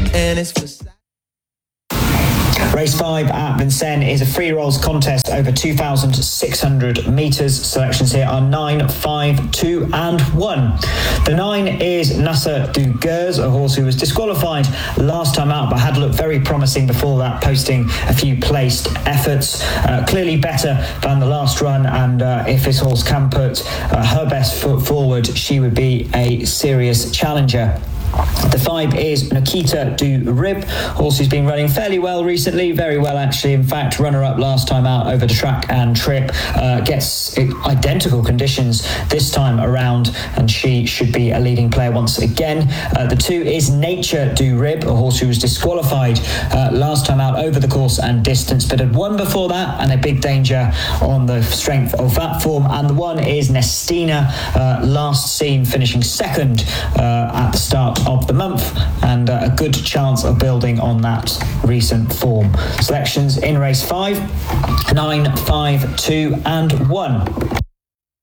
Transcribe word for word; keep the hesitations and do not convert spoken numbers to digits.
and it's for... Race five at Vincennes is a free rolls contest over two thousand six hundred metres. Selections here are nine, five, two and one. The nine is Nasser du Gers, a horse who was disqualified last time out but had looked very promising before that, posting a few placed efforts. Uh, clearly better than the last run, and uh, if this horse can put uh, her best foot forward, she would be a serious challenger. The five is Nikita du Rib, horse who's been running fairly well recently, very well actually. In fact, runner-up last time out over the track and trip, uh, gets identical conditions this time around, and she should be a leading player once again. Uh, the two is Nature du Rib, a horse who was disqualified uh, last time out over the course and distance, but had won before that, and a big danger on the strength of that form. And the one is Nestina, uh, last seen finishing second uh, at the start of the month, and uh, a good chance of building on that recent form. Selections in race five, nine, five, two and one.